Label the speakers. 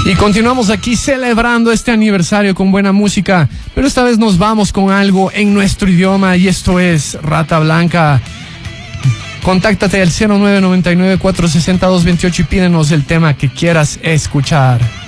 Speaker 1: Y continuamos aquí celebrando este aniversario con buena música, pero esta vez nos vamos con algo en nuestro idioma y esto es Rata Blanca. Contáctate al 0999-460-228 y pídenos el tema que quieras escuchar.